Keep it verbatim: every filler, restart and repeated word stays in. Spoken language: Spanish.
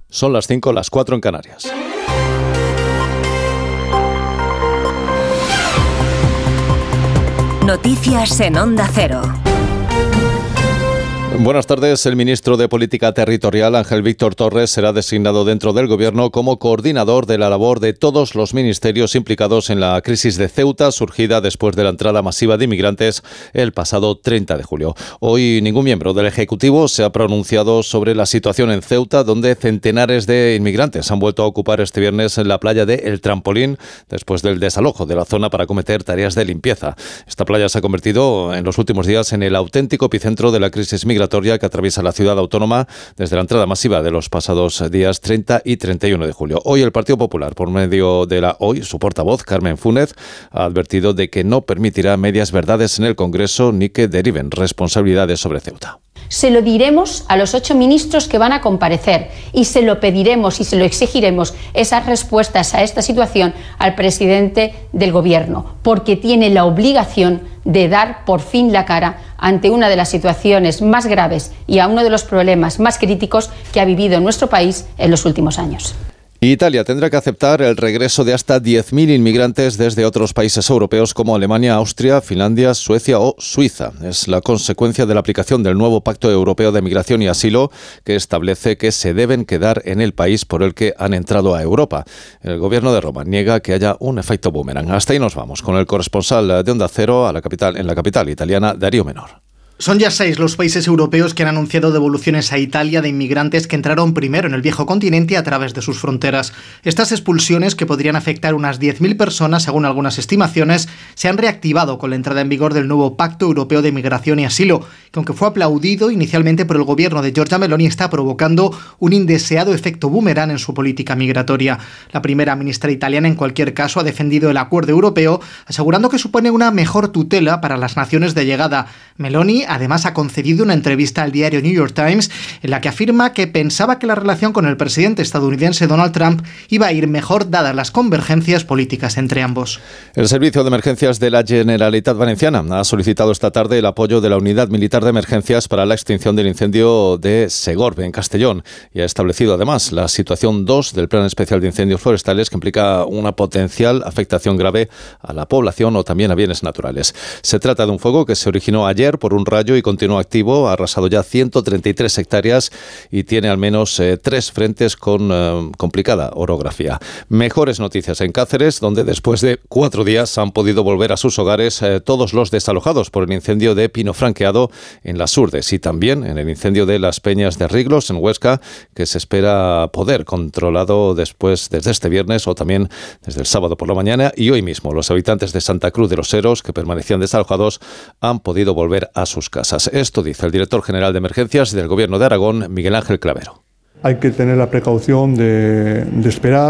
Son las cinco, las cuatro en Canarias. Noticias en Onda Cero. Buenas tardes. El ministro de Política Territorial, Ángel Víctor Torres, será designado dentro del Gobierno como coordinador de la labor de todos los ministerios implicados en la crisis de Ceuta, surgida después de la entrada masiva de inmigrantes el pasado treinta de julio. Hoy ningún miembro del Ejecutivo se ha pronunciado sobre la situación en Ceuta, donde centenares de inmigrantes han vuelto a ocupar este viernes en la playa de El Trampolín, después del desalojo de la zona para cometer tareas de limpieza. Esta playa se ha convertido en los últimos días en el auténtico epicentro de la crisis migratoria que atraviesa la ciudad autónoma desde la entrada masiva de los pasados días treinta y treinta y uno de julio. Hoy el Partido Popular, por medio de la hoy su portavoz, Carmen Fúnez, ha advertido de que no permitirá medias verdades en el Congreso ni que deriven responsabilidades sobre Ceuta. Se lo diremos a los ocho ministros que van a comparecer y se lo pediremos y se lo exigiremos esas respuestas a esta situación al presidente del Gobierno, porque tiene la obligación de dar por fin la cara ante una de las situaciones más graves y a uno de los problemas más críticos que ha vivido nuestro país en los últimos años. Italia tendrá que aceptar el regreso de hasta diez mil inmigrantes desde otros países europeos como Alemania, Austria, Finlandia, Suecia o Suiza. Es la consecuencia de la aplicación del nuevo Pacto Europeo de Migración y Asilo, que establece que se deben quedar en el país por el que han entrado a Europa. El gobierno de Roma niega que haya un efecto boomerang. Hasta ahí nos vamos con el corresponsal de Onda Cero a la capital, en la capital italiana, Darío Menor. Son ya seis los países europeos que han anunciado devoluciones a Italia de inmigrantes que entraron primero en el viejo continente a través de sus fronteras. Estas expulsiones, que podrían afectar unas diez mil personas según algunas estimaciones, se han reactivado con la entrada en vigor del nuevo Pacto Europeo de Migración y Asilo, que aunque fue aplaudido inicialmente por el gobierno de Giorgia Meloni, está provocando un indeseado efecto boomerang en su política migratoria. La primera ministra italiana, en cualquier caso, ha defendido el acuerdo europeo, asegurando que supone una mejor tutela para las naciones de llegada. Meloni además ha concedido una entrevista al diario New York Times en la que afirma que pensaba que la relación con el presidente estadounidense Donald Trump iba a ir mejor dadas las convergencias políticas entre ambos. El Servicio de Emergencias de la Generalitat Valenciana ha solicitado esta tarde el apoyo de la Unidad Militar de Emergencias para la extinción del incendio de Segorbe, en Castellón, y ha establecido además la situación dos del Plan Especial de Incendios Forestales, que implica una potencial afectación grave a la población o también a bienes naturales. Se trata de un fuego que se originó ayer por un rayo y continúa activo, ha arrasado ya ciento treinta y tres hectáreas y tiene al menos eh, tres frentes con eh, complicada orografía. Mejores noticias en Cáceres, donde después de cuatro días han podido volver a sus hogares eh, todos los desalojados por el incendio de Pino Franqueado en Las Urdes y también en el incendio de Las Peñas de Riglos en Huesca, que se espera poder controlado después desde este viernes o también desde el sábado por la mañana, y hoy mismo los habitantes de Santa Cruz de los Heros, que permanecían desalojados, han podido volver a sus casas. Esto dice el director general de Emergencias del Gobierno de Aragón, Miguel Ángel Clavero. Hay que tener la precaución de, de esperar.